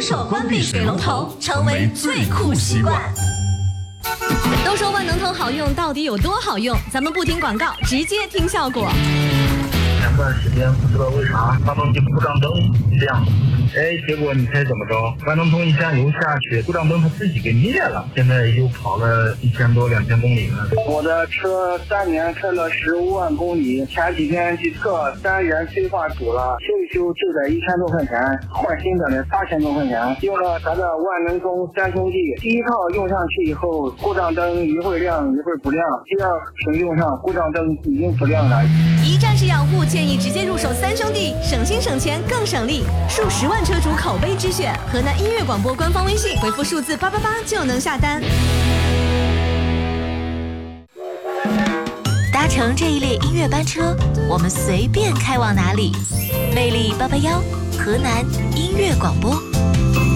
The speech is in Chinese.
手关闭水龙头，成为最酷习惯。 都说万能通好用，到底有多好用？咱们不听广告，直接听效果。 前段时间不知道为啥发动机故障灯亮，结果你猜怎么着？万能通一加油下去，故障灯它自己给灭了。现在又跑了1000多2000公里了。 我的车3年开了15万公里，前几天去测3元催化堵了，修一修就得1000多块钱，换新的得8000多块钱。用了咱的万能通3兄弟，第一套用上去以后，故障灯一会儿亮一会儿不亮，第二瓶用上故障灯已经不亮了。 一站式养护，建议直接入手3兄弟，省心省钱更省力，数10万车主口碑之选。河南音乐广播官方微信回复数字888就能下单。 搭乘这一列音乐班车，我们随便开往哪里。魅力881，河南音乐广播。